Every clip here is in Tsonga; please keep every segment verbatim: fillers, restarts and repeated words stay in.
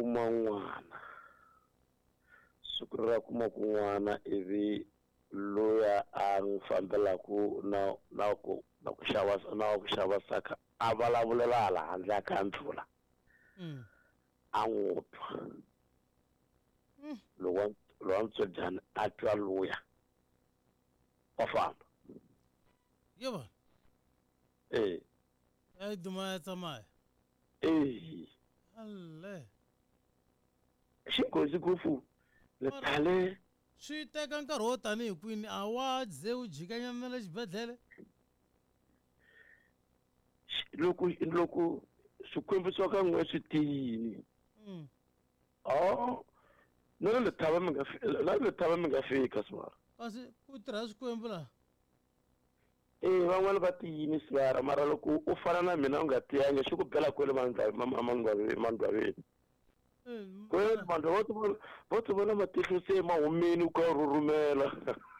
kuma n'wana siku ra kuma ku n'wana ivi loya a n'wi fambelaku na na ku na ku xava na ku xava saka a vulavulela hala handle ka ndlula a n'wi twa loko loko ntsojana a twa loya wa famba yebo eh ai duma ya tsamaya eh alle xingozi kufu le tale swi teka nkarhi wo tanihi kwini a wa ze u jikanyana na le xibedhlele loko loko swikwembiso ka n'we swi tiyini oh no le thava mi nga la le thava mi nga fika swara kasi ku tirha swikwembu laha eh van'wana va tiyini swara mara loko u fana na mina u nga tiyanga xi ku bela kwele mandlwavi mandlwaveni kwele mandlwa vo ti vona matihlo se mahumeni u ka rhurhumela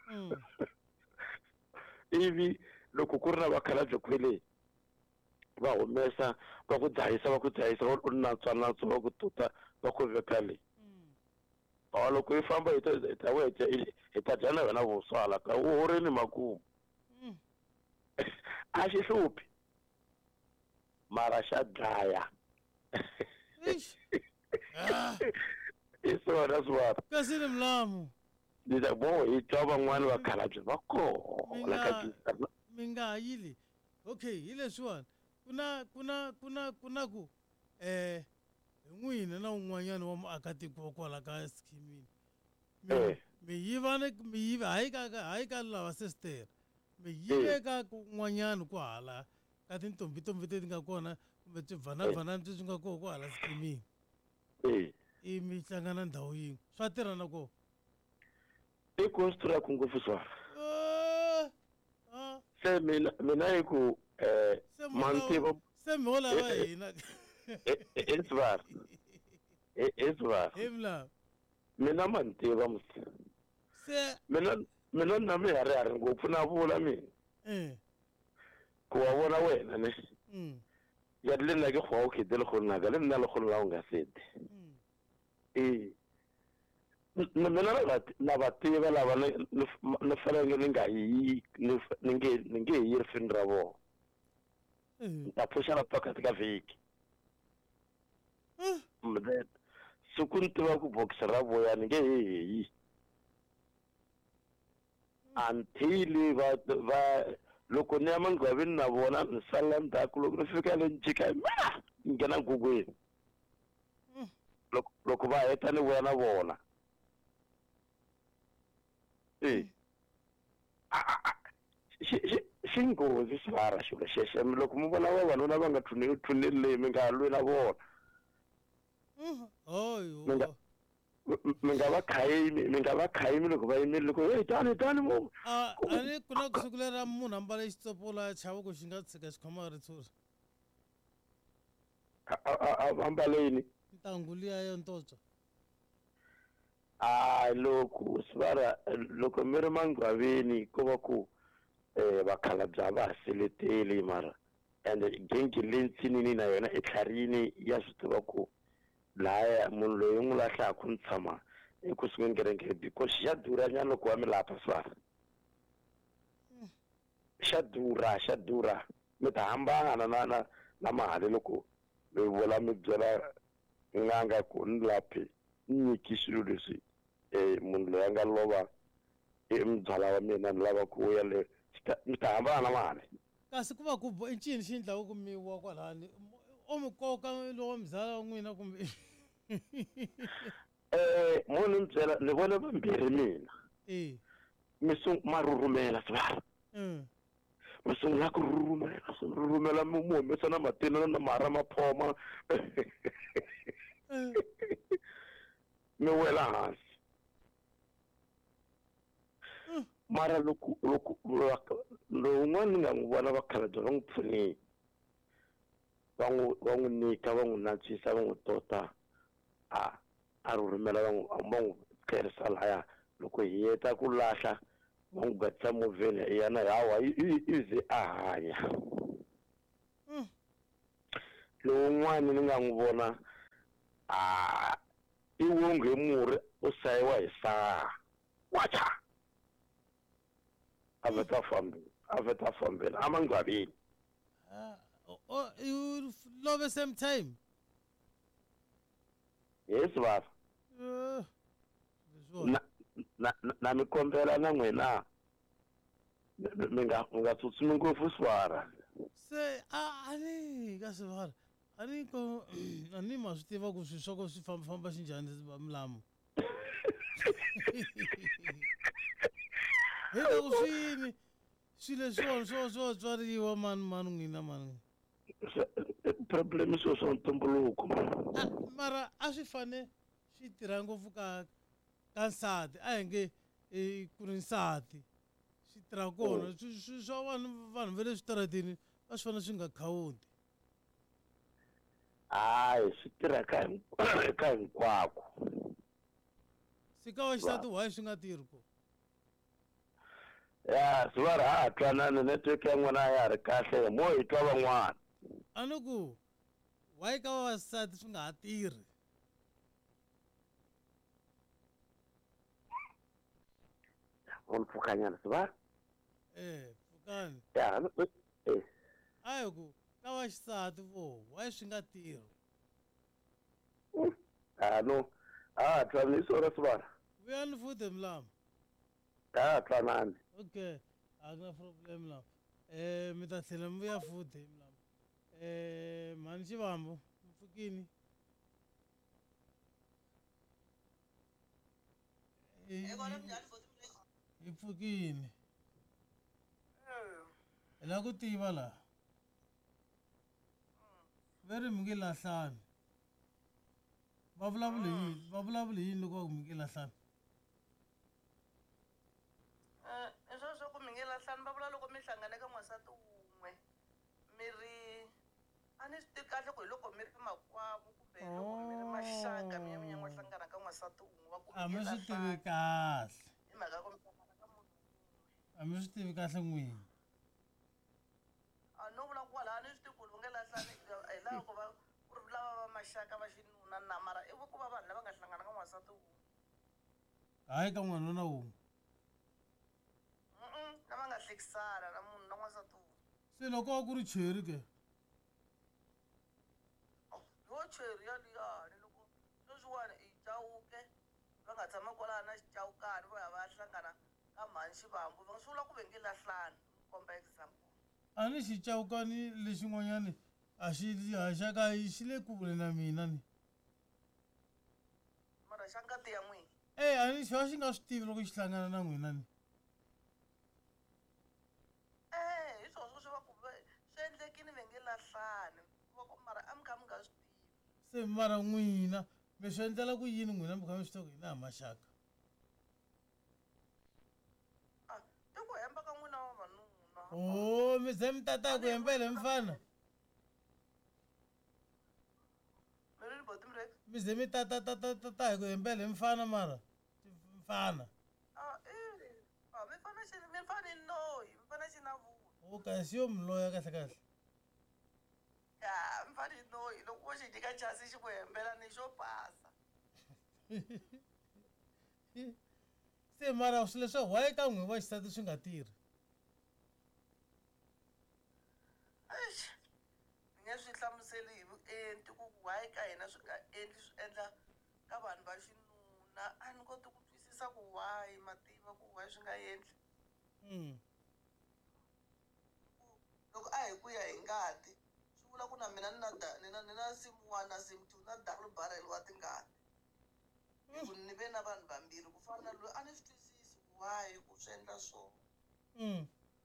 ivi loko ku ri na vakhalabye kwele va humesa va ku dzahisa va ku dzahisa va ku natswa natswa va ku tuta va ku veka le oh loko i famba hi ta hi ta wena hi ta dya na wena vuswala ka u horini makumu a xi hluphi mara xa dlaya i swona swara kasi ni mlamu ni ta bo hi twa van'wani vakhalabye va kona ka mi nga yili okay hi leswiwani ku na ku na ku na ku na ku eh n'wina na un'wanyana wa muakatiko wa kwala ka schemini mi yivana mi yiva hayi ka hayi ka lava sister mi yive ka kun'wanyana ku hala ka tintombi tombi leti nga kona kumbe swibvanabvanani leswi nga kona ku hala schemini i mi hlangana ndhawu yin'we swa tirha na kona i construct ngopfu swara se mina mina hi ku eh mantivo se mi hola va hina Isvar. Isvar. Himla. Mina mantiva musi. Se mina mina na mi hari hari ngopfu na vula mina. Eh. Ku wa vona wena ne. Mm. Ya le nna ke go ke dile go nna ga le nna le go la nga sete. Mm. Eh. Mina la la bativa la bana le fela nge nga yi nge nge yi rifin rabo. Eh. Ta pusha la pakati ka viki. Mdet sukunti wa ku box rabo ya nge yi until va va loko ni ama ngwavini na vona nsala ndzhaku loko ni fika le njika ma ngena ngugweni loko loko va heta ni vuya na vona eh xi ngozi swara xilo xexe loko mu vona vavanuna va nga thuneli thuneli mi nga lwi na vona oh mi nga va khayimi mi nga va khayimi loko va yimile loko hey tani tani mu a ani ku na ku sukulera munhu ambale xitsopola chava ku xi nga tshika xi khoma ritshuri ambaleni ntangu liya yo ntotswa a loko swara loko mi ri mangwaveni ko va ku eh vakhalabya va seleteli mara and gengi lentsinini na yona e tlharini ya swi tiva ku laya munhu loyi n'wi lahla ku ntshama ekusuhi ngerenge because xa durha nyana loko wa mi lapha swara xa durha xa durha mi ta hambana na na na mali loko mi vula mi byela n'anga ku ni laphi nyiki swilo leswi eh munhu loyi a nga lova i mbyala wa mina ni lava ku ya le mi ta hambana na mali kasi ku va ku i ncini xi endlaku ku mi wa kwalani o mi koka lowo mbyala wa n'wina kumbe eh munhu byela ni vona vambirhi mina eh mi sung marurumela swara mm mi sungula ku rurumela rurumela mi mu humesa na matina na mara maphoma mi wela hansi mara loko loko lowun'wana ni nga n'wi vona vakhalabya va n'wi pfunile va n'wi va n'wi nyika va n'wi nantswisa va n'wi tota a a rhurhumela va n'wi va n'wi tlherisa laya loko hi heta ku lahla va n'wi gatisa movheni hi yana hawa i ze a hanya lowun'wana ni nga n'wi vona a iwonge murhi u sayiwa hi saha wacha a veta fambile a veta fambile a mangcwabeni Ah, oh, oh, you love the same time. yes baba Uh, this one. na na na mi kombela na n'wina mi nga nga tsutsumi ngopfu swara Se ah ani ka swivara ani ko ani ma swi tiva ku swi swa ku swi famba famba xinjhani Mlamu. Hi ta ku swini swilo swo swo swo tswariwa mani mani n'wina mani. problem swo swa ntumbuluko Ah, mara a swi fane swi tirha ngopfu ka ka nsati a hi nge eh, ku ri nsati swi tirha kona swi swa vanhu vanhu va le switarateni a swi fane swi nga khawunti. hayi swi tirha ka ka hinkwako Se ka wa xisati why swi nga tirhi ko? ya swi va ri ha twanani network ya n'wina ya ri kahle mo hi twa van'wana A ni ku why ka vavasati swi nga ha tirhi? u pfukanyana swi va Eh, pfukani. ya eh A hi ku ka va xisati vo why swi nga tirhi? ah no ah twanani swona swi va Vuyani futhi Mlamu. ha twanani Okay, a ku na problem Mlamu. Eh, mi ta tlhela mi vuya futhi Mlamu. Eh, mhani Xivambo, mi pfukini? Hi pfukini. Hi lava ku tiva laha. Va ri mi nge lahlani. Va vulavula yini? Va vulavula yini loko va ku mi nge lahlani? i swo swa ku mi nge lahlani va vula loko mi hlangane ka n'wansati wun'we mi ri a ni swi tivi kahle ku hi loko mi ri makwavo kumbe hi loko mi ri maxaka mi ya mi ya n'wa hlangana ka n'wansati wun'we va ku A mi mi nge swi tivi lahlani kahle. hi mhaka ya ku mi hlangana ka munhu wun'we A mi swi tivi kahle n'wina. a no vula ku kwalaha ni swi tivi ku loko nge lahlani hi lava ku va ku ri lava va maxaka va xinuna na mara i ku va vanhu lava nga hlangana ka n'wansati wun'we Hayi ka n'wanuna wun'we. Mm-mm, lava nga hlekisana na munhu na n'wansati wun'we Se loko a ku ri cheri ke. yo cheri yaliyani loko sweswiwani i cawuke va nga tshama kwalaha na xicawukani va ya va ya hlangana ka mhani Xivambu va swi vula ku ve nge lahlani komba example A ni xicawukani lexin'wanyani a xi haxaka xi le kule na mina ni. mara xa ngati ya n'wina Eh, a ni xi va xi nga swi tivi loko xi hlangana na n'wina ni. eh hi swona swi va ku ve swi endlekini ve nge lahlani va ku mara a mi kha mi nga swi tivi Se mara n'wina mi swi endlela ku yini n'wina mi kha mi swi tiva ku hina hi maxaka? ah i ku hemba ka n'wina vavanuna Oh, mi ze mi tata ku hembela hi mfana. mi ri ni boti mi ri Mi ze mi tata tata tata hi ku hembela hi mfana mara. Mfana. ah eh ah mi fana xi mi fani noyi mi fana xi na vula Okay, siyo mloya kahle kahle. ya mi fani noyi loko wo xi nyika chance xi ku hembela ni xo basa Se mara swilo swa why ka n'we va xisati swi nga tirhi? Eish, ni nge swi hlamuseli hi vuenti ku why ka hina swi nga endli swi endla ka vanhu va xinuna a ni koti ku twisisa ku why mativa ku why swi nga endli Mm. loko a hi ku ya hi ngati swi vula ku na mina ni na da- ni na ni na sim one na sim two na double barrel wa tingati hi ku ni ve na vanhu vambirhi ku fana na loyi a ni swi twisisi ku why ku swi endla swona Mm.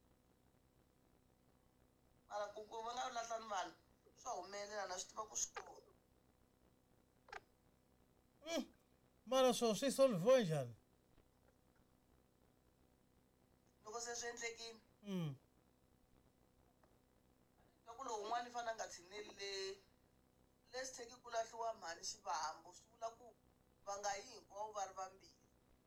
mara ku ku va nga lahlani vanhu swa humelela na swi tiva ku swi kona Mm. Mara swo swi solviwa njhani? loko se swi endlekile Mm. loko lowu un'wana i fane a nga tshineli le le sitheki ku lahliwa mhani Xivambu swi vula ku va nga yi hinkwavo va ri vambirhi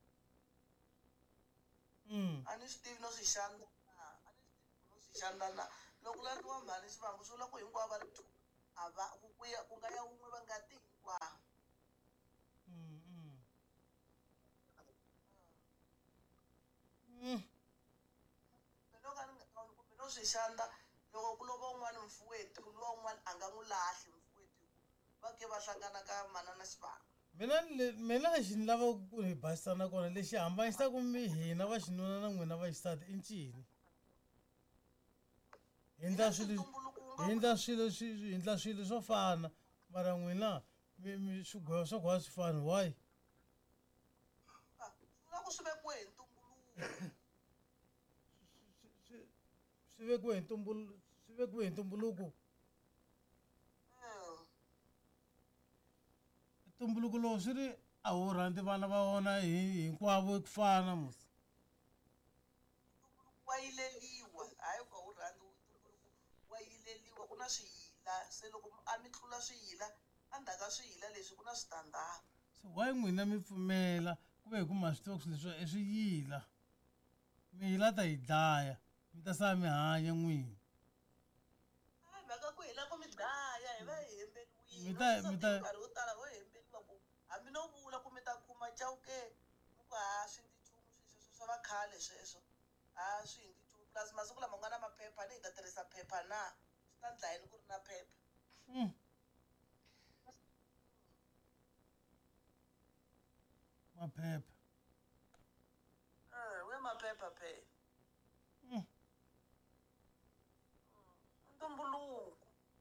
Mm. a ni swi tivi no swi xandla na a ni swi tivi no swi xandla na loko lahliwa mhani Xivambu swi vula ku hinkwavo va ri two a va ku ku ya ku nga ya wun'we va nga ti hinkwavo swi xandla loko ku lova un'wana mfuweti luwa un'wana a nga n'wi lahli mfuweti va ke va hlangana ka manana xivanga mina mina lexi ni lavaka ku hi basisana kona lexi hambanisaka mi hina va xinuna na n'wina va xisati i ncini hi endla swilo hi endla swilo hi endla swilo swo fana mara n'wina swigwevo swa ku va swi fani why swi ku swi vekiwe hi ntumbuluko swi vekiwe hi ntumbuluko swi vekiwe hi ntumbuluko ntumbuluko lowu swi ri a wu rhandzi vana va vona hinkwavo ku fana musi wa yileliwa hayi ka wu rhandzi ntumbuluko wa yileliwa ku na swiyila se loko a mi tlula swiyila endzhaku ka swiyila leswi ku na switandzhaku so why n'wina mi pfumela ku ve hi ku ma swi tiva ku leswi i swiyila miyila ta hi dlaya mi ta sala mi hanya n'wina a mhaka ku hila ku mi dlaya hi va hi hembeliwile mi ta mi ta nkarhi wo tala vo hembeliwa ku hambi no vula ku mi ta kuma cawuke mi ku ha swi ndzi nchumu sweswo swa vakhale sweswo ha swi hi ndzi nchumu plus masiku lama nga na maphepha ni hi ta tirhisa phepha na swi ta dlayeni ku ri na phepha maphepha we maphepha phe ntumbuluko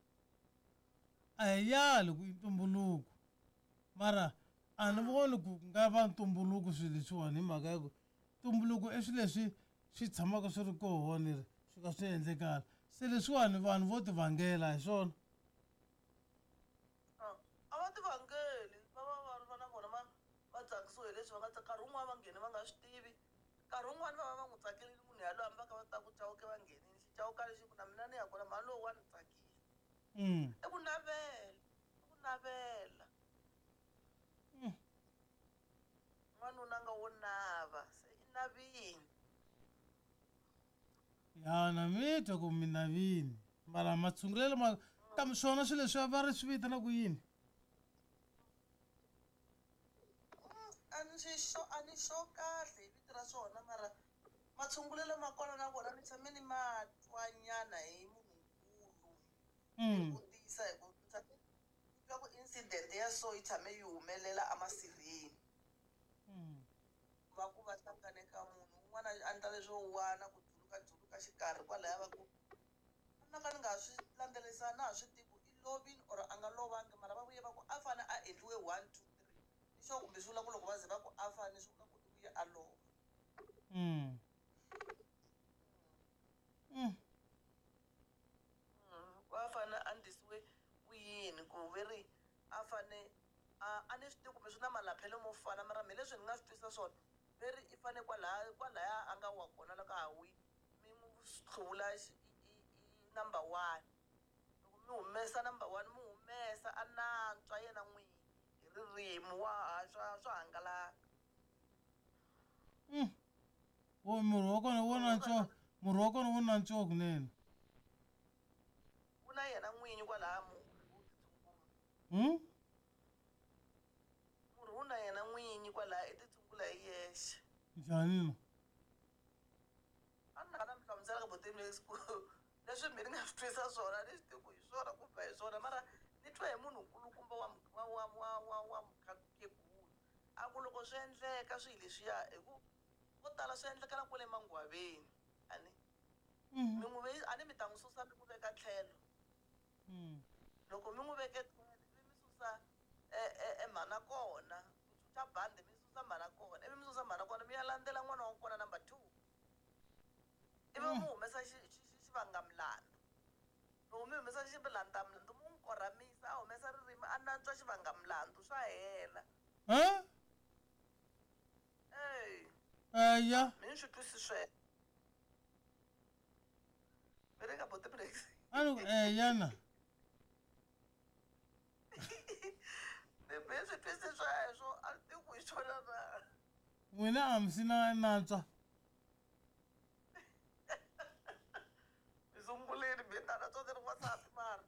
a hi yali ku i ntumbuluko mara a ni voni ku nga va ntumbuluko swilo leswiwani hi mhaka ya ku ntumbuluko i swilo leswi swi tshamaka swi ri koho ni ri swi ka swi endlekala se leswiwani vanhu vo ti vangela hi swona a va ti vangeli va va va va na vona va va tsakisiwe hi leswi va nga nkarhi wun'wana va nghene va nga swi tivi nkarhi wun'wani va va va n'wi tsakelile munhu yaloye hambi va ka va ta ku cawuke va nghenini xicawuka lexi ku na mina ni ya kona mhani lowu wa ni tsakile i ku navela i ku navela n'wanuna nga wo nava se i navini ya na mi twa ku mi navini mara matshungulelo ma kambe swona swilo leswi va ri swi vitanaka yini a ni xo a ni xo kahle hi vito ra swona mara matshungulelo ma kona na vona ni tshame ni ma twanyana hi munhunkulu vutisa hi ku twa ku incident ya so yi tshame yi humelela emasirheni va ku va hlangane ka munhu un'wana a endla leswo wana ku dzulukadzuluka xikarhi kwalaya va ku anaka ni nga swi landzelerisa na ha swi tivi ku i lovini or a nga lovangi mara va vuye va ku a fane a endliwe one two three i xo kumbe swi vula ku loko va ze va ku a fane swi vula ku i vuye a lova va fane a ndlisiwe kuyini ku ve ri a fane a ni swi tivi kumbe swi na malaphelo mo fana mara mi leswi ni nga swi twisa swona ve ri i fane kwalaya kwalaya a nga wa kona loko a wile mi n'wi hluvula number one loko mi humesa number one mi humesa a nantswa yena n'wini hi ririmi wa swa swo hangalaka wo murhi wa kona wo nantswa murhi wa kona wo nantswa kunene wu na yena n'winyi kwalaya mu murhi wu na yena n'winyi kwalaya i titshungula hi yexe njhani na a ni nga na mi hlamusela ka boteni leswi mi ni nga swi twisa swona ni swi tivi ku hi swona kumbe hi swona mara ni twa hi munhu nkulukumba wa wa wa wa wa wa mukhegulu a ku loko swi endleka swilo leswiya hi ku ko tala swi endlekala kwale mangwaveni a ni mi n'wi ve a ni mi ta n'wi susa mi n'wi veka tlhelo loko mi n'wi veke tlhelo mi mi susa e mhana kona mi chucha bandi mi susa mhana kona ivi mi susa mhana kona mi ya landzela n'wana wa kona number two ivi mi humesa xivangamulanda loko mi humesa xivangamulanda mu n'wi korhamisa a humesa ririmi a nantswa xivangamulanda swa hela eyi eya mi ni swi twisi sweswo mi ri nga boti breaks a ni ku eya na mi swi twisi sweswo a ni tivi ku hi swona na n'wina a mi si na nantswa mi sunguleni mi ta na tsotsi ri n'wansati mara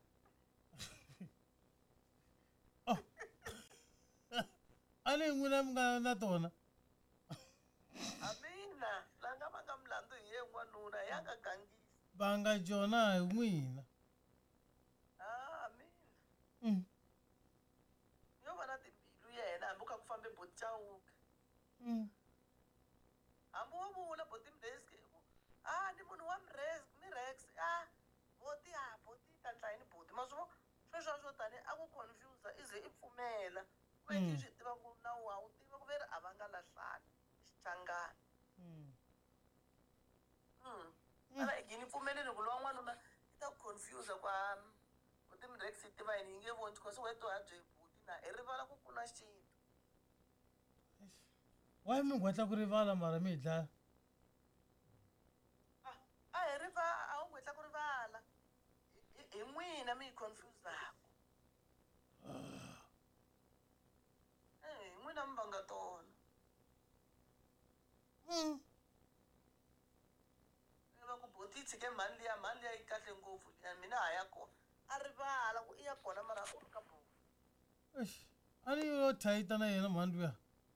a ni n'wina mi nga na tona a mina la nga va nga milandzu hi ye n'wanuna ya nga gangisi va nga jona hi n'wina ah mina Mm. yo va na timbilu yena hambi ka ku fambe boti chawuka Mm. hambi wo vula boti mresk ah ni munhu wa mresk ni rex ah boti ah boti ta ndla yini boti ma swo sweswo swo tani a ku confuse ize i pfumela ku endli swi tiva ku nawu wa wu tiva ku veri a va nga lahlani xichangani Mm. ala igini pfumeleni ku lowa n'wanuna i ta ku confuse ku boti mrex i tiva yini yi nge voni because weto habye boti na i rivala ku ku na xintu wa mi gwatla ku rivala mara mi hi dlaya a hi rivala a wu gwetla ku rivala hi n'wina mi yi confusako hi n'wina mi vanga tona va ku boti yi tshike mhani liya mhani liya yi kahle ngopfu liya mina ha ya kona a rivala ku i ya kona mara u ri ka boti a ni yo thayita na yena mhani luya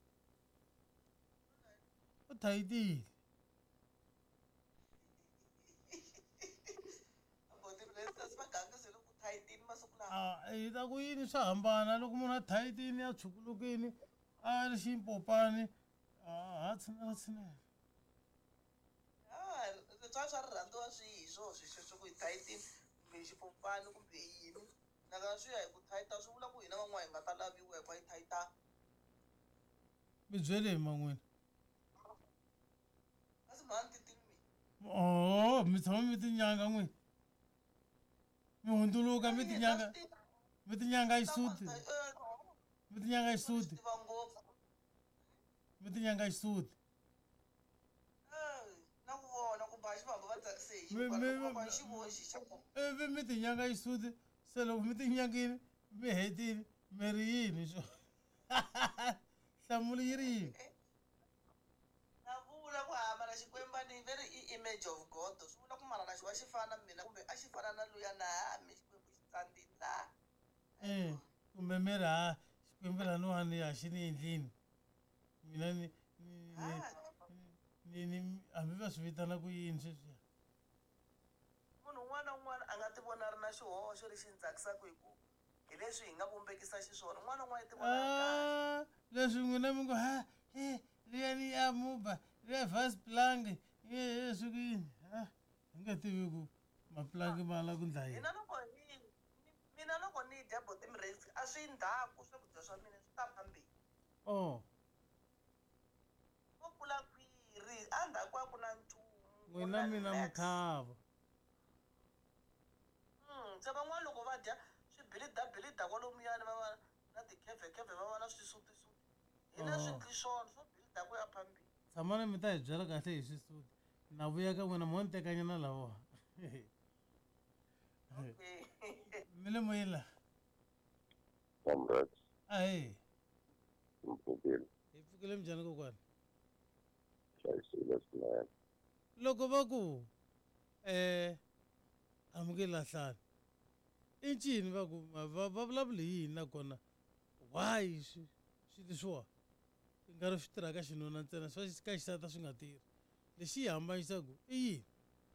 u thayitile boti mresasi va gangisele ku thayitini masiku lawa a hi ta ku yini swa hambana loko munhu a thayitini a tshukulukini a ri ximpopani ha tshinela tshinela swa swa rirhandziwa swi hi swo swi sweswo ku hi thayitini kumbe hi xipopani kumbe yini nakona swi ya hi ku thayita swi vula ku hina van'wana hi nga ta laviwa hi ku va yi thayitanga mi byele hi man'wini kasi mhani titini mina o mi tshama mi tinyanga n'wini mi hundzuluka mi tinyanga mi tinyanga xisuti mi tinyanga xisuti tiva ngopfu mi tinyanga xisuti na ku vona ku ba xivambo va tsakise hi Mi- mi- xivanhu xivoxi xa kona ivi mi tinyanga xisuti se loko mi tinyangini mi hetile mi ri yini xo nhlamulo yi ri yini na vula ku hambana xikwembani veri i image of god swi vula ku mara na xi va xi fana na mina kumbe a xi fana na luya na hami xikwembu xi tsandini laha um kumbe mi ri ha xikwembu laniwani a xi ni endlini mina ni ni- ni- ni ni hambi va swi vitana ku yini sweswiya munhu un'wana na un'wana a nga ti vona a ri na xihoxo lexi ni tsakisaka hi ku hi leswi hi nga vumbekisa xiswona un'wana na un'wana i ti vona a ri kahle Ah, leswi n'wina mi ngo ha e liyani ya muba liya vas plangi e swi ku yini a hi nga tivi ku maplangi ma la ku ndla yini hina loko hi mina loko ni dya boti mrex a swi ndhaku swakudya swa mina swi ta phambeni o ko kula kwiri a ndzhaku a ku na nchumu ku n'wina na mina relax. mukhava Mm, se van'wana loko va dya swibilidabilida kwalomuyani va va na tikhevhekhevhe va va na swisutisuti hi na Oh. swindli swona swo bilida ku ya phambeni tshamani mi ta hi byela kahle hi xisuti na vuya ka n'wina mo ni tekanyana lavawa okay mi le moyeni comrades a he mpfukile hi pfukile njhani kokwani hlayisile swinene loko va ku um a mi nge lahlani i ncini va ku ma- va va vulavule yini nakona why swi swi leswiwa i nga ri swi tirha ka xinuna ntsena swa xi- ka xisati a swi nga tirhi lexi yi hambanyisaku i yini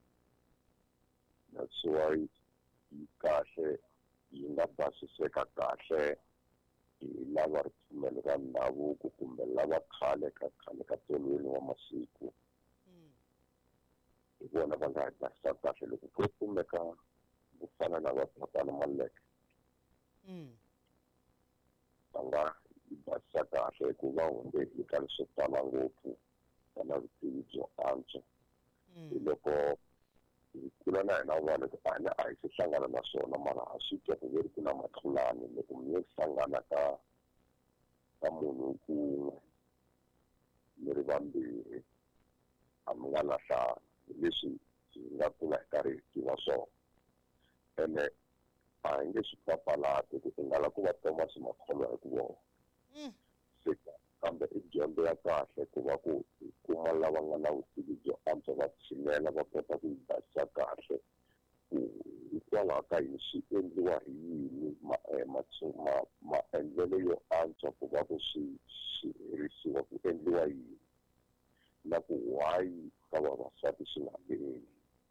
that's why yi kahle yi nga basiseka kahle hi lava ripfumelo ra ndhavuko kumbe lava khale ka khale ka tolweni wa masiku Mm. hi vona va nga hi basisa kahle loko ku kumeka ku fana na vatatana maleke Mm. va nga yi basisa kahle hikuva hundze hi ka leswo tala ngopfu va na vutivi byo antswa hi Mm. loko hi kula na hina vana ku a a hi se hlangana na swona mara ha swi twa ku veri ku na matlulani loko mi ye hlangana ka ka munhu kun'we mi ri vambirhi a mi nga lahlani hi leswi hi nga kula hi karhi hi tiva swona ene a hi nge swi papalati ku i nga la ku va thomas makholwa hi ku vona Mm. se kambe i dyondzo ya kahle ku va ku hi kuma lava nga na vutivi byo antswa va tshinela va kota ku yi basisa kahle ku hikwalaho ka yini swi endliwa hi yini ma- eh, matsu- ma- maendlelo yo antswa ku va ku swi swi herisiwa ku endliwa yini na ku why ka vavasati swi nga endli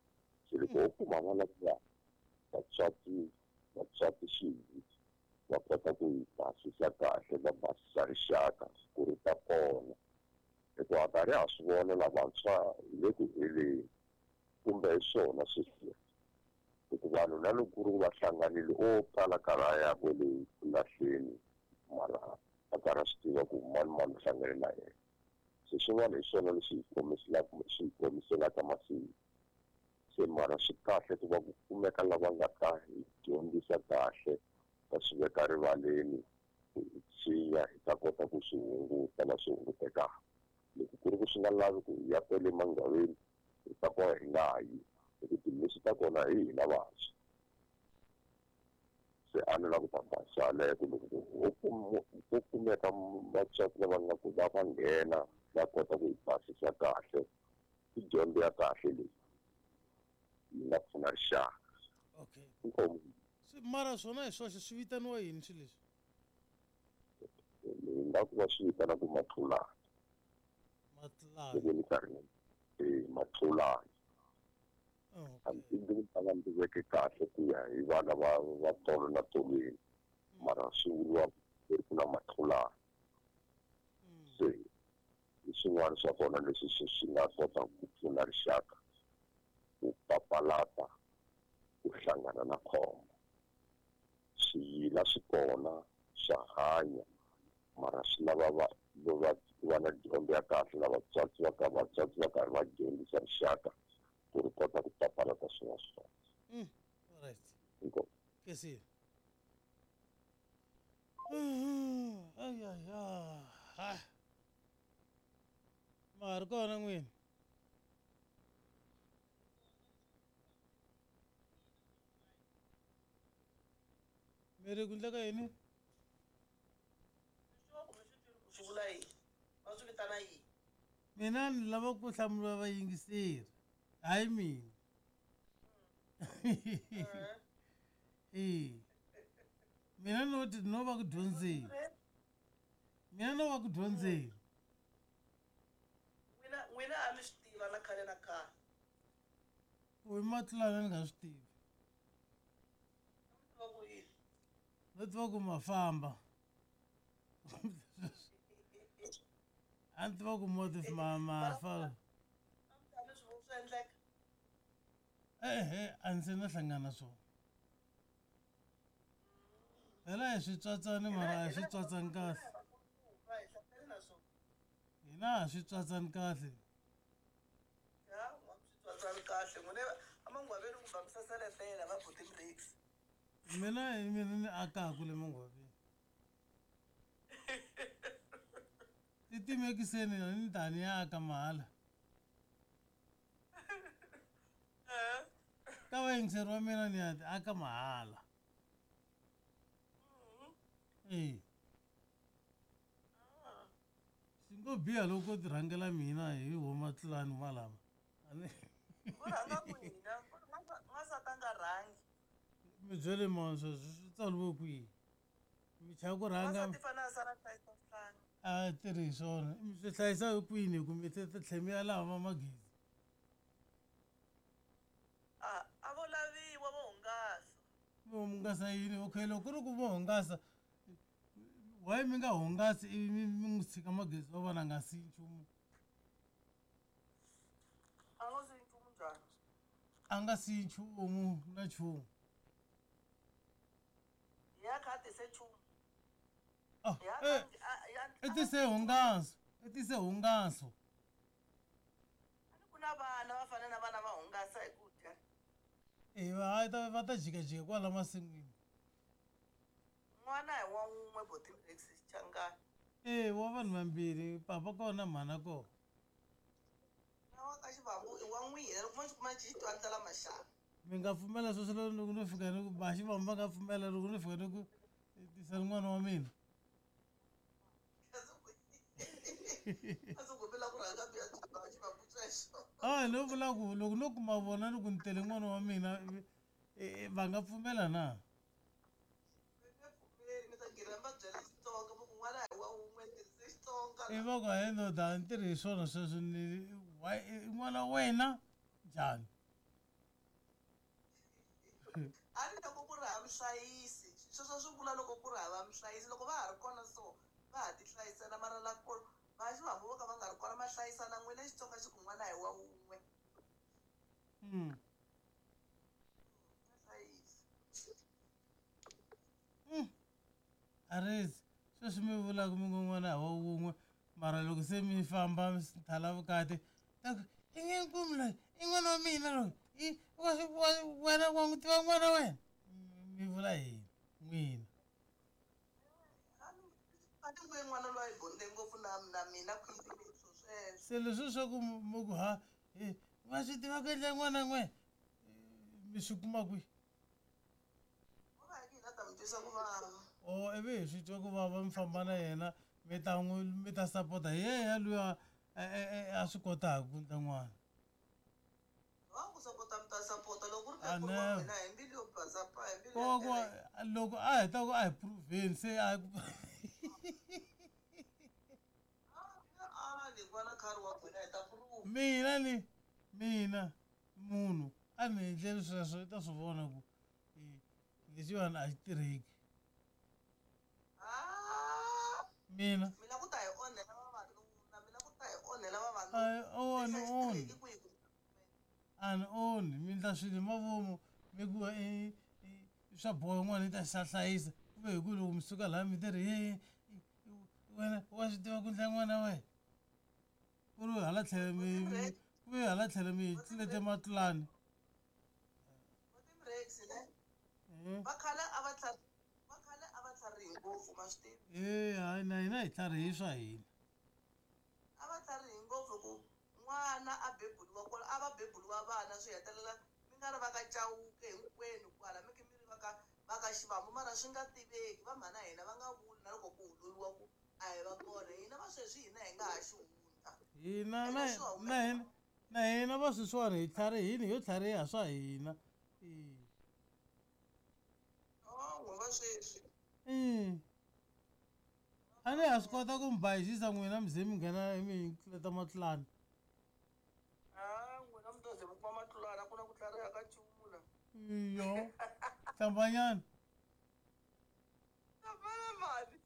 se loko u kuma vana va vatswati vatswati xinyi va kota ku yi basisa kahle va basisa rixaka ku ri ta kona hikuva nkarhi ha swi vona lavantshwa hi le ku heleni kumbe hi swona sweswi hikuva vanhu na loko ku ri ku va hlanganile o tala karaya kwele lahleni mara a karhi a swi tiva ku mani mani u hlangane na yena se xin'wana hi swona lexi hi komiselaka xi hi komiselaka masiku se mara swi kahle ku va ku kumeka lava nga ta hi dyondzisa kahle va swi veka rivaleni hi siya hi ta kota ku swi hunguta na swi hungutekaka loko ku ri ku swi nga lavi ku hi ya kwele manghaveni hi ta boha hi nga yi hi ku timisi ta kona hi hina vantshwa se a ni la ku ta basale ku loko ku kumeka vatswati lava nga ku va va nghena va kota ku hi basisa kahle i dyondzo ya kahle leyi yi nga pfuna rixaka okay inkomu se mara swona hi swoxe swi vitaniwa yini swi leswi ni nga ku va swi vitana ku matlulana matlulana loko ni karhi e matlulana hambi ndzi ku tala ndzi veke kahle ku ya hi vana va va tolo na tolweni mara swi vuriwa ku na matlulana se hi swin'wana swa kona leswi swi swi nga kota ku pfuna rixaka ku papalata ku hlangana na khombo swiyila swi kona swa hanya mara swi lava va va va na dyondzo ya kahle na vatswatsi va ka vatswatsi va karhi va dyondzisa rixaka ku ri kota ku papalata swin'wana swona mm alright inkomu ke si ay ay ay ma ri kona n'wini mere ku ndleka yini swi vula yini va swi vitana yini mina ni lava ku hlamula vayingiseri hayi mina eh mina no no va ku dyondzeni mina no va ku dyondzeni n'wina n'wina a mi swi tiva na khale na khale ku hi matlulana ni nga swi tivi va ku yini no tiva ku ma famba a ni tiva ku motif ma ma fa a mi swi swi endleka ehe a ndzi se na hlangana swona phela hi switsotsani mara a hi switsotsani kahle va hi hlamuseli na swona hina a swi tsotsani kahle ya wa swi twatsana kahle n'wina amangwaveni ku bambisa selefela va putin breaks mina hi mina ni akaku le mangwaveni titimekiseni ni tani ya aka mahala ka vayingiseri wa mina ni ya ti aka mahala eh swi ngo biha loko ti rhangela mina hi huma tlulani malama ku rhanga ku hina n'wansati a nga rhangi mi byele manso swi tsaliwe kwihi mi chaya ku rhanga n'wansati fane a sala hlayisa nhlanga a tirhi hi swona mi swi hlayisa hi kwini ku mi tlhe mi ya laha va magezi a a vo laviwa vo hungasa mi hungasa yini okay loko ku ri ku vo hungasa why mi nga hungasi ivi mi mi n'wi tshika magezi wa vona nga si nchumu a ngo swi nchumu njhani a nga si nchumu na nchumu hi ya kha a tise nchumu ah hi ya eh i tise hungaso i tise hungaso a ni ku na vana va fane na vana va hungasa hi ku dya eh va ta va ta jikajika kwala masin'wini n'wana hi wa wun'we putin breaks xichangani eh wa vanhu vambirhi papa kona mhana kona na wa ka xivambu i wa n'wina loko mo xi kuma xi twandlela maxaka mi nga pfumela sweswo loko no fika ni ku ba xivambu va nga pfumela loko no fika ni ku tisa n'wana wa mina a swi gomela ku rhanga biya xivambu sweswo a no vula ku loko no kuma vona ni ku ni tele n'wana wa mina eh, va nga pfumela na mi ta gira va byela xitsonga va ku n'wana hi wa wun'we tirhise xitsonga i va ku hayi ndoda ni tirhi hi swona sweswo ni why i n'wana wa wena njhani a ni loko ku ri hava muhlayisi sweswo swi vula loko ku ri hava muhlayisi loko va ha ri kona so va ha ti hlayisela mara la ku vaxi va vo ka va nga ri kona ma hlayisana n'wina xitsonga xi ku n'wana hi wa wun'we Mm. mahlayisi Mm. Arezi sweswi mi vulaka mi ngo n'wana hava wun'we mara loko se mi famba mi thala vukati ta ku i nge nkumi loyi i n'wana wa mina loyi i wa wa- wena wa n'wi tiva n'wana wena mi vula yini n'wina a ti vuye n'wana loyi a hi bondze ngopfu na na mina khwini swo sweswo se leswi swa ku mi mi ku ha eh, wa swi tiva ku endla n'wana n'we mi swi kuma kwihi va va ki hina ta mi twisa ku vava o ivi hi swi twa ku vava mi famba na yena mi ta n'wi mi ta sapota hi yeya luya a- a a- a swi kotaka ku endla n'wana va ku sapota mi ta sapota loko ku ri A pekuru ne. wa n'wina hi mbilu yo basa pa hi mbilu ko ya ku kereke loko a heta ku a hi pruvheni se a a ni vona khari wa n'wina hi ta prove mina ni mina munhu a ni endleli sweswo i ta swi vona ku eh, lexiwani a xi tirheki Ah, mina mina ku ta hi onhela vavanuna mina ku ta hi onhela a vavanuna oni Lexi a xi oni tirheki kwihi ku- a ni oni mi endla swilo hi mavomo mi ku eh, eh, swa boha n'wana i ta xa hlayisa kuve hi ku loko mi suka laha mi tirhi ye wena wa swi tiva ku endla n'wana we ku ri hala tlhelo mi mi- ku ve hala tlhelo mi hi tlulete matlulani va ti-breaks ne Eh, va khale a va tlhari va khale a va tlharihi ngopfu ma swi tivi eh hayi na hina hi tlharihi swa hina a va tlharihi ngopfu ku n'wana a bebuliwa kwala a va bebuliwa vana swi hetelela mi nga ri va ka cawuke hinkwenu kwala mi khe mi ri va ka va ka xivambu mara swi nga tiveki va mhana hina va nga vuli na loko ku huloliwa ku a hi va kona hina va sweswi hina hi nga ha xi hundza hina Ene na swi na hina na hina va sweswiwani hi tlharihini ho tlhariha swa hina Eh, oh n'we va sweswi eh. a ni ha swi kota ku mi bayizisa n'wina mi ze mi nghena mi tluleta matlulani a n'wina mi to ze mi kuma matlulana ku na ku tlhariha ka nchumu la iyo hlambanyana a fana mali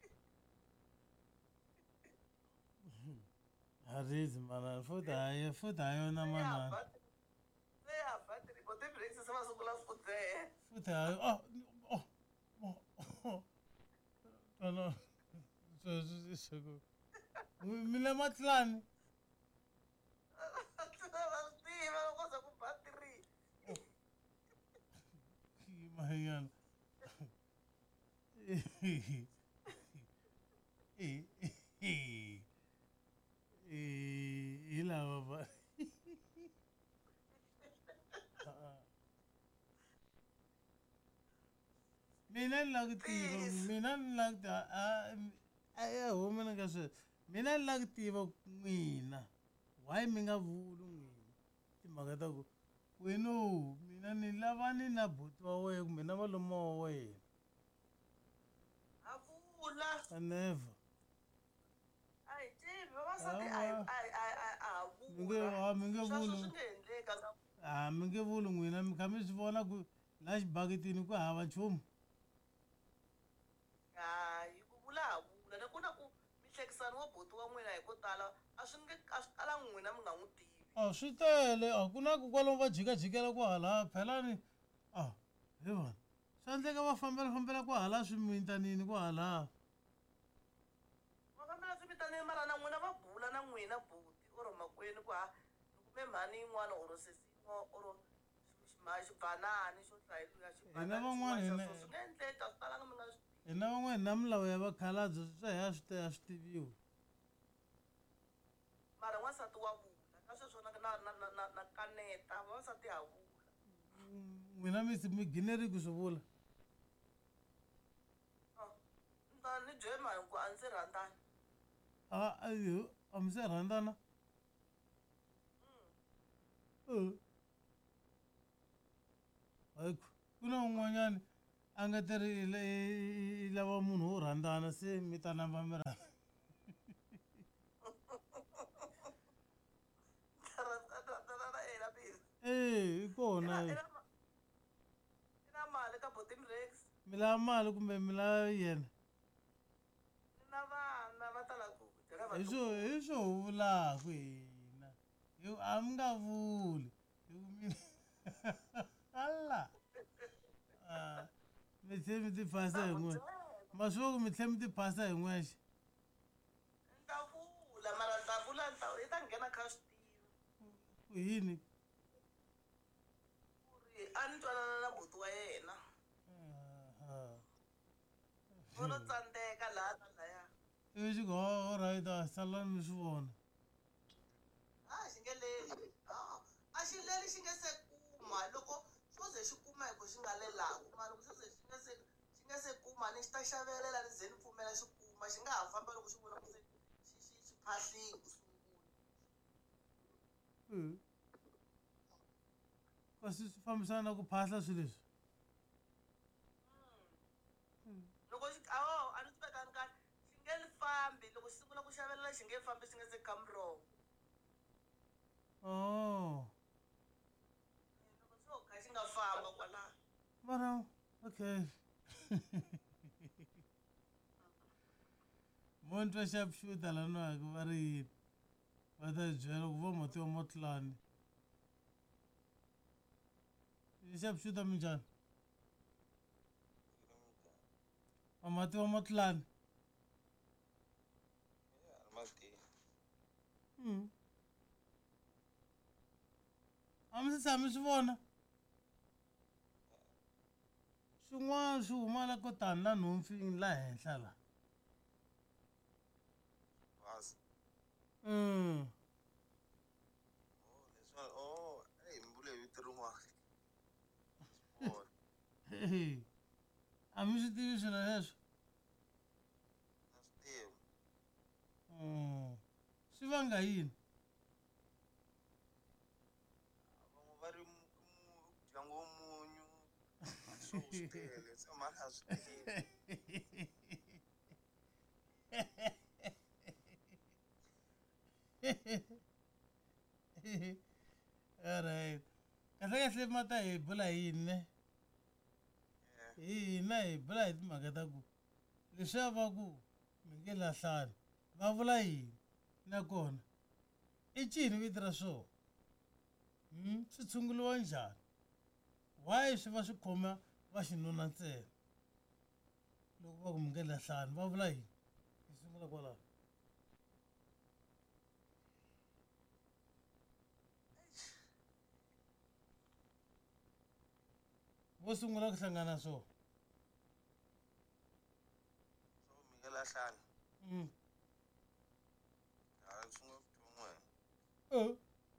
harizi manana futhi hayi futhi ha yona manana se ya battery bo ti-breaks se va sungula fudzee futhi hayi oh oh oh oh twana sweswi swaku mi le matlulani va swi tiva loko se ku battery mahanyana hi lava va mina ni lava ku tiva mina ni lava ku tiva a ya humini ka sweswo mina ni lava ku tiva n'wina why mi nga vuli n'wina timhaka ta ku weno mina ni lava ni na buti wa wena kumbe na malume wa wena a vula a never a hi tivi vavasati a hi- a hi- a hi- a hi- a ha mi nge vula a mi nge sweswo vuli swi nge endleka ka a mi nge vuli n'wina mi kha mi swi vona ku laha xibaketini ku hava nchumu hayi ku vula ha vula ni ku na ku mihlekisano wa boti wa n'wina hi ko tala a swi nge a swi talangi n'wina mi nga n'wi tivi a swi tele a ku na ku kwalomu va jikajikela ku hala phelani a hi vona swi endleka va fambela fambela ku hala swimitanini ku hala va fambela swivitanini mara na n'wina va bula na n'wina boti or makwenu ku ha ni kume mhani yin'wana or sesi yin'wana or xibhanani xo hlayiluya Hina van'wana hina- swi nga endleka swi talanga mi nga swi tivi hina van'wana na milawu ya vakhalabye swa hi a swi te a swi tiviwi mara n'wansati wa vula ka sweswo na na na na na na kaneta vavasati ha vula n'wina mi si mi gineriki swi vula Ah, ni ta ni byele mahinku a ndzi rhandzani a ayo a mi se rhandzana Eh. Hayiku ku na un'wanyani a nga teri i la- i- i lava munhu wo rhandzana se mi ta namba mi rhandza rhandzana na yena mina e i kona Ina- ina ma- mi lava mali kumbe mi lava yena na vana va tala ku dyela hi swo hi swo vulaka hina hi a mi nga vuli hi ku mi alla Ah, mi tlhela mi ti phasa hi n'wexe ma swi va ku mi tlhela mi ti phasa hi n'wexe ni ta vula mara ni ta vula ni ta yi ta nghena kha swi tivi ku yini ku ri a ni twanana na buti wa yena Ah, u lo tsandzeka laha ta laya ivi xi ku alright a salani mi swi vona a xi nge leli a xi leli xi nge se kuma loko xo ze xi kuma hi ku xi nga lelaku mara loko xo ze xi nge se xi nge se kuma ni xi ta xavelela ni ze ni pfumela xi kuma xi nga ha famba loko xi vona ku se xi xi xi phahlini ku sungula Mm. kasi swi fambisana na ku phahla swilo leswi loko xi awo a ni swi vekani kahle xi nge li fambi loko xi sungula ku xavelela xi nge fambi xi nge se kamurona oh loko xo kha xi nga famba kwalaho mara okay mo ni twa sharpshooter laniwaka va ri yini va ta hi byela ku vo matiwa motlani sharpshooter minjhani va matiwa motlani Mm. a mi se tshami swi vona swin'wana swi huma la ko tani na nhompfini la henhla la Basi. Mm. Oh, leswi oh, hey mbule vito rin'wana. Sport. Hey, a mi swi tivi swilo leswo Na swi tivi. Mm. swi vanga yini Van'we va ri mu- mu- dyangu wa munyu. Swo swi tele. Se mali a swi tivi. alright kahle kahle mata hi bula hi yini ne Yeah. hi hina hi bula hi timhaka ta ku leswiya va ku mi nge lahlani va vula yini nakona i cini vito ra swona Hmm, swi tshunguliwa njhani why swi va swi khoma va xinuna ntsena loko va ku mi nge lahlani va vula yini hi sungula kwalaho vo sungula ku hlangana swona So mi nge lahlani. Mm. A swi nga vutomi wena. Oh.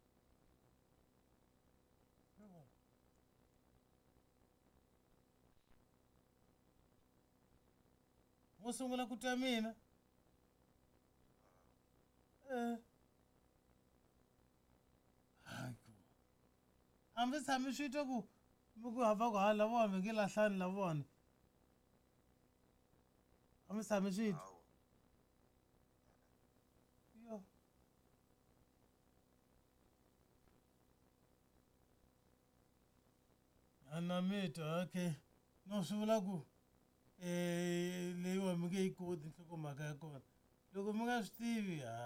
vo sungula ku twa mina eh hayi ku hambi tshami swi twa ku mi ku hava ku ha lavona mi nge lahlani lavona hambi tshami swi twa Hawu. yo a na mi twa okay no swi vula ku um leyiwa mi nge yi koti nhlokomhaka ya kona loko mi nga swi tivi ha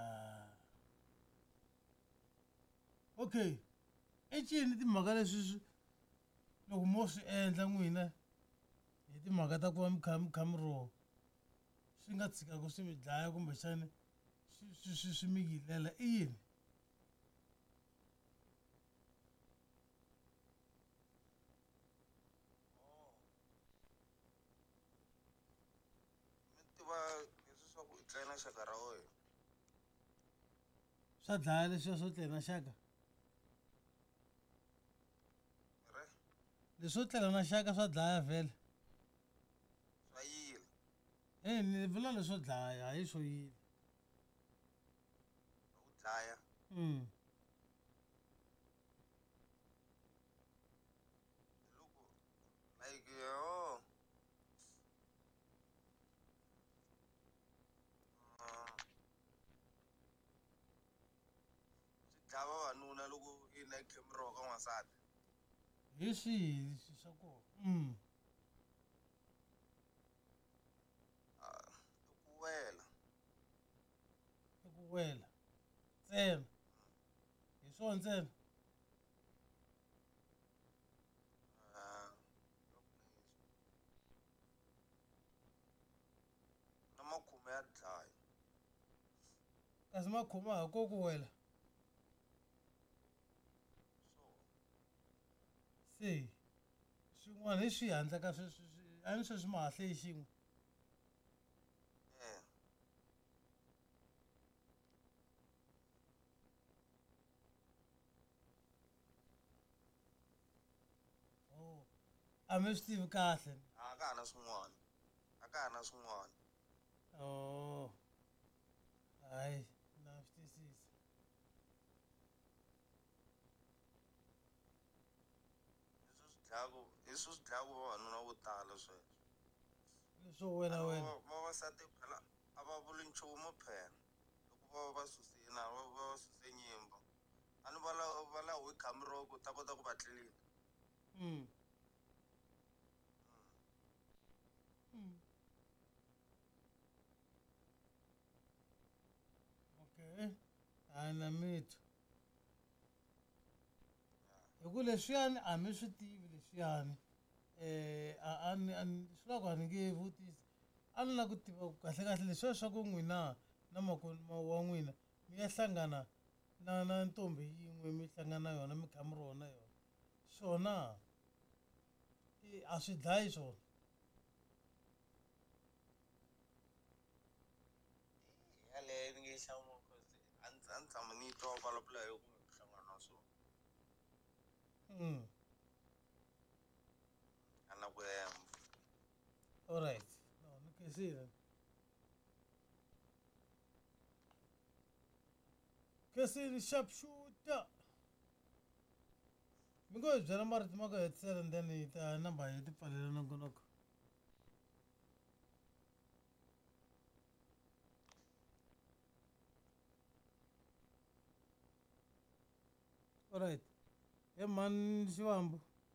okay i cini timhaka leswi swi loko mo swi endla n'wina hi timhaka ta ku va mi kha mi kha mi roho swi nga tshikaku swi mi dlaya kumbexani swi swi swi swi mi yilela i yini Oh. Mi tiva leswi swa ku i tlela xaka ra wena. swa dlaya leswiya swo tlela na xaka Re? leswo tlela na xaka swa dlaya vhele Swa yila. e ni vula leswo dlaya hayi swo yila Swa ku dlaya. mm. Loko like oh. Ah. Swi dlaya vavanuna loko i na khemiroho ka n'wansati. hi swihi leswi swa kona mm. wela ntsena hi swona ntsena Ah, na makhume ya dlaya kasi ma khoma ha ko ku wela so se swin'wana hi swi handle ka sweswi a ni sweswi ma hahle hi xin'we eh oh a mi swi tivi kahle a ka ha na swin'wana a ka ha na swin'wana oh hayi na swi twisisa leswi swi dlayaku leswi swi dlayaku vavanuna vo tala sweswo leswo wena wena Vava- vavasati phela a va vuli nchumu phela loko va va va susile na va va va suse nyimba a ni va la va la hi khamiroko ta kota ku va tlilina mm. Mm. okay hayi na mithu hi ku leswiyani a mi swi tivi leswiyani eh a a ni a ni swi la ku a ni nge vutisi a ni la ku tiva ku kahle kahle leswiya swa ku n'wina na makoma wa n'wina mi ya hlangana na na ntombi yin'we mi hlangana na yona mi kha mi rona yona swona eh, a swi dlayi swona yaleyo ni nge yi hlamuli cause a ni a ni tshama ni yi twa va vulavula hi ku mi hlangana na swona mm. a na ku hemba all right no ni kesile kesile sharpshooter mi ngo hi byela marito ma ku hetisela and then hi ta namba hi ti pfalela nongonoko all right he mani xivambo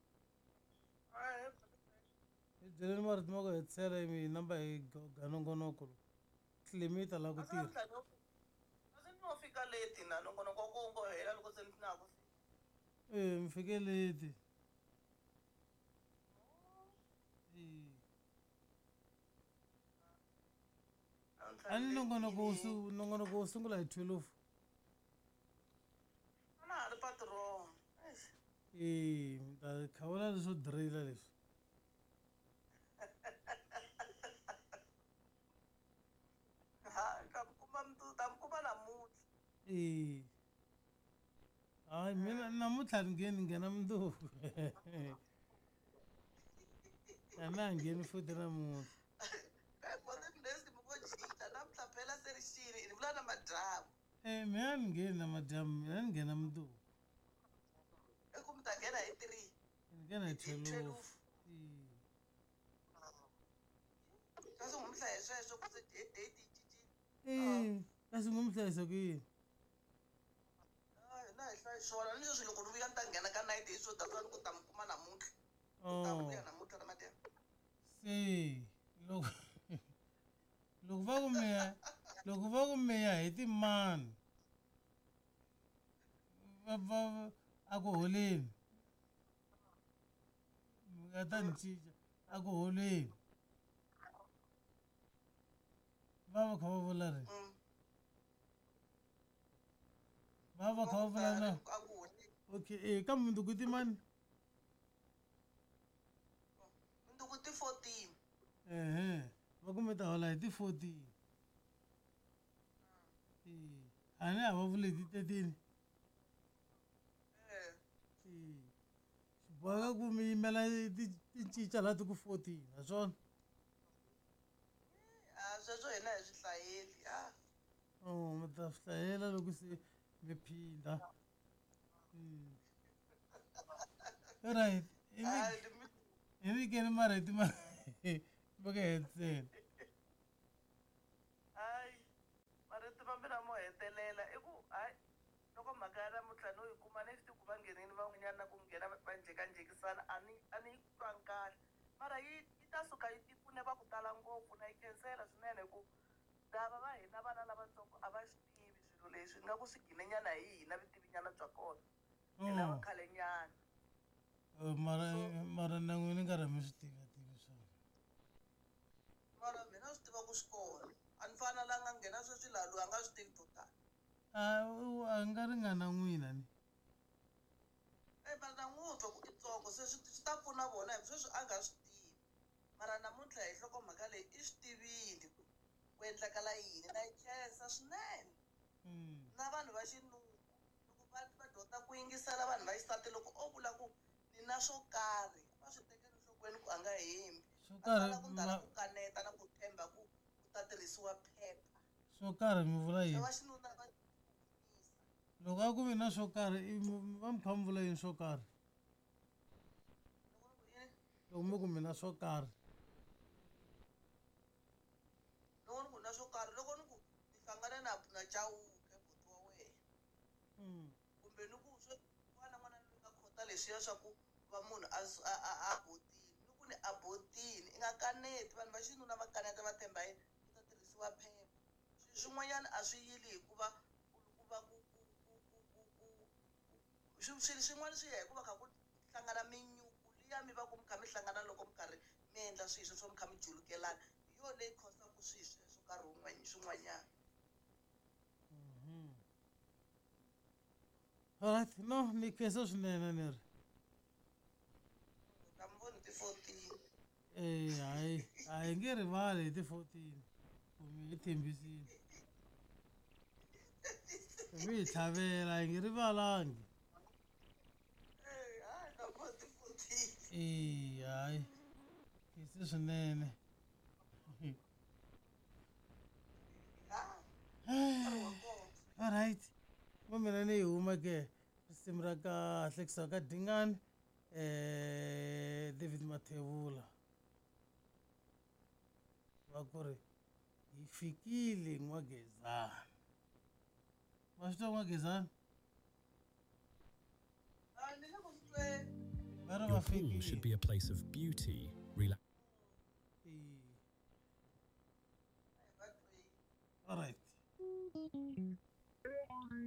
hi byeleni marito ma ku hetisela hi namba hi ga nongonoko tlilimi yi ta lava ku tirha kasi ni wo fika leti na nongonoko wa ku ngo hela loko se ni na ha ku fika ee mi fike leti Eh. a ni nongonoko wu su- nongonoko wu sungula hi twelve a na ha ri patron ee mi ta khawula leswo dirayila leswi ha ta mi kuma mtu- ta mi kuma namuntlha ee hayi mina namuntlha ni ngheni nghena mundzuku a na ha ngheni futhi namuntlha kodimnesi mi ko jika namuntlha phela se ri xini ni vula na madyambu ee mina ni ngheni namadyambu mina ni nghena mundzuku i ku mi ta nghena hi three ni nghena hi Hi twelve twelve. ee kasi ngumhla hi sweswo ku se date yi cincile ee kasi ngo mi hlayisa ku yini hayi na hi hlayi swona ni leswi loko ni vuya ni ta nghena ka night hi swo that's why ni ku ta mi kuma namuntlha ta oh vuya namuntlha na madyambu se loko loko va ku meya loko va ku meya hi timani va va a ku holeni mi nga ta ni cinca a ku holeni va va kha va vula ri Mm. va va kha va vula na a ku holi okay eh ka mundzuku i timani mundzuku ti fourteen ehe va ku mi ta hola hi ti fourteen eh a ni a va vuli hi ti thirteen eh eh swi boheka ku mi yimela ti ti cinca laha ti ku fourteen naswona a sweswo hina hi swi hlayeli a oh mi ta swi hlayela loko se mi phinda Mm. alright hi a vi- ni mi hi vikeni mara hi tima va ka hetisela hayi marito ma mina mo hetelela i ku hayi loko mhaka ya namuntlha no yi kuma ni swi tivi ku va nghenini van'wanyana na ku nghena va njhekanjhekisana a ni a ni yi twangi kahle mara yi yi ta suka yi ti pfune va ku tala ngopfu na yi khensela swinene hi ku lava va hina vana lavatsongo a va swi tivi leswi nga ku swi ginenyana hi hina vitivinyana bya kona hina Oh. vakhalenyana Oh, mara mara na n'wina nkarhi mi swi tiva tivi swona. mara mina swi tiva ku swi kona a ni fana la nga nghena sweswi laha loyi a nga swi tivi to tala A u- a nga ringana n'wina ni. e mara na n'wi twa ku i ntsongo se swi swi ta pfuna vona hi sweswi a nga swi tivi mara namuntlha hi nhlokomhaka leyi i swi tivile ku ku endlekala yini na yi khensa swinene Mm. na vanhu va xinuna loko va va dyondza ku yingisela vanhu va xisati loko o vula ku ni na swo karhi va swi tekeli enhlokweni ku a nga hembi Swo a sala karhi ku ndala ma- ku kaneta na ku tshemba ku ku ta tirhisiwa phepha swo karhi mi vula se yini? va xinuna va Loko a ku vi na swo karhi i mi- va mi kha mi vula yini swo karhi? loko ni ku yini Loko mi ku mi na swo karhi. loko ni ku na swo karhi loko ni ku ni hlangane na na Chauke buti wa wena Mm. kumbe ni ku swe n'wana n'wana loyi nga khota leswiya swa ku va munhu a s- a a- a abotini ni ku ni abotini i nga kaneti vanhu va xinuna va kaneta va tshemba yini ku ta tirhisiwa phepha swilo swin'wanyana a swi yili hi ku va ku ku va ku ku ku ku ku ku swi- swilo swin'wana swi ya hi ku va kha ku hlangana minyuku liya mi va ku mi kha mi hlangana loko mi karhi mi endla swilo sweswo mi kha mi julukelana hi yona leyi khosaku swilo sweswo nkarhi wun'wana swin'wanyana Mhm. Alright, no ni khensa swinene ni ri. ta mi voni ti-fourteen Eh hayi a hi nge rivali hi ti fourteen ku mi hi tshembisile. Mi hi tlhavela hi nge rivalangi. Eh, hayi ta mi voni ti-fourteen Eh hayi khensa swinene. Ah, nkarhi wa kona Alright. Mo mina ni hi huma ke risimu ra kahle kusuka ka Dingani eh David Mathebula. Va ku ri hi fikile n'wagezani. Ma swi tiva n'wagezani? Ah, ni le ku tweni Va ri Your va pool should fikile. be a place of beauty, relaxation.